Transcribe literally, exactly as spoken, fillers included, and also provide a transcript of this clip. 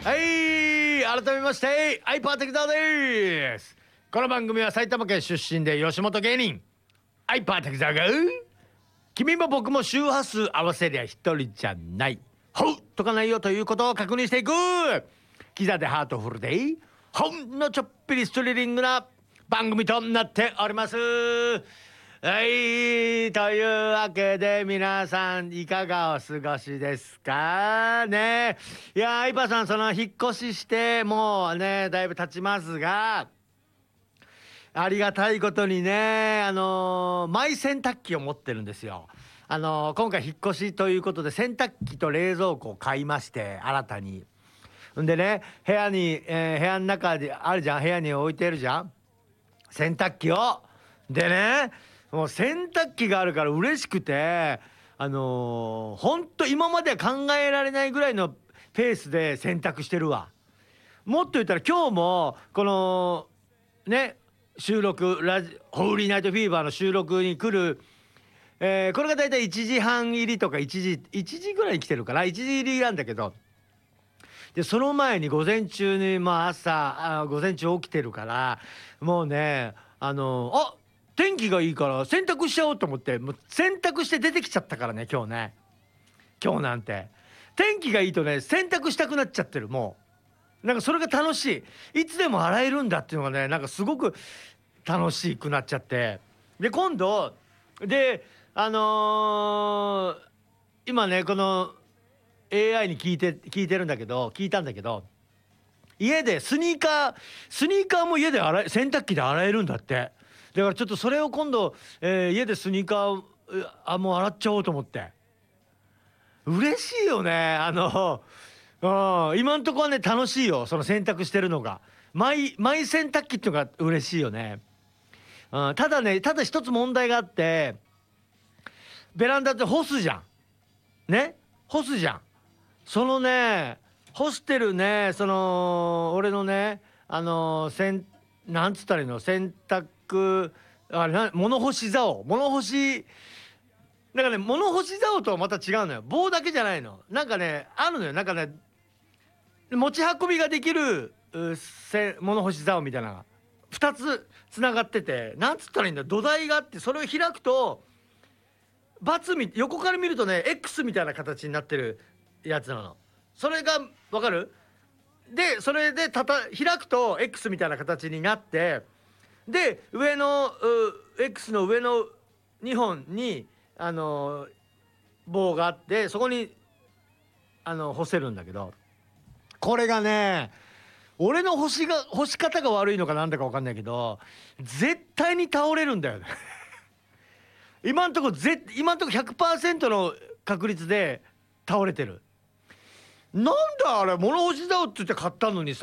はい、改めましてアイパー滝沢です。この番組は埼玉県出身で吉本芸人アイパー滝沢が君も僕も周波数合わせりゃ一人じゃないほうとかないよということを確認していくキザでハートフルでほんのちょっぴりストリリングな番組となっております。はい、というわけで皆さんいかがお過ごしですかね。いやー、イパさん、その引っ越ししてもうねだいぶ経ちますが、ありがたいことにね、あのーマイ洗濯機を持ってるんですよ。あのー今回引っ越しということで洗濯機と冷蔵庫を買いまして、新たに。んでね、部屋に、えー部屋の中であるじゃん、部屋に置いてるじゃん、洗濯機を。でね、もう洗濯機があるから嬉しくて、あのー、ほんと今までは考えられないぐらいのペースで洗濯してるわ。もっと言ったら今日もこのね収録ラジホーリーナイトフィーバーの収録に来る、えーこれがだいたいいちじはん入りとかいちじいちじぐらいに来てるかな、いちじ入りなんだけど、でその前に午前中にまあ朝あ午前中起きてるから、もうねあのあ天気がいいから洗濯しちゃおうと思って、もう洗濯して出てきちゃったからね今日ね。今日なんて天気がいいとね洗濯したくなっちゃってる。もうなんかそれが楽しい、いつでも洗えるんだっていうのがねなんかすごく楽しくなっちゃって、で今度であのー今ねこの エーアイ に聞いて聞いてるんだけど聞いたんだけど、家でスニーカースニーカーも家で洗え洗濯機で洗えるんだって。だからちょっとそれを今度、えー家でスニーカーうあもう洗っちゃおうと思って。嬉しいよね。あのうん今んとこはね楽しいよ、その洗濯してるのが。マイマイ洗濯機っていうのが嬉しいよね。うん、ただねただ一つ問題があって、ベランダって干すじゃんね、干すじゃん。そのね干してるねその俺のねあのせんなんつったらいいの、洗濯あれな物干し竿物干しなんかね物干し竿とはまた違うのよ。棒だけじゃないの、なんかねあるのよ。なんかね持ち運びができるうせ物干し竿みたいなのがふたつつながってて、なんつったらいいんだ、土台があって、それを開くとバツみ横から見るとね X みたいな形になってるやつなの。それがわかる？でそれでたた開くと X みたいな形になって、で上のう X の上のにほんにあの棒があって、そこにあの干せるんだけど、これがね俺の干しが干し方が悪いのかなんだかわかんないけど絶対に倒れるんだよね。今んとこぜ今んとこ ひゃくパーセント の確率で倒れてる。なんだあれ物干し竿って言って買ったのにさ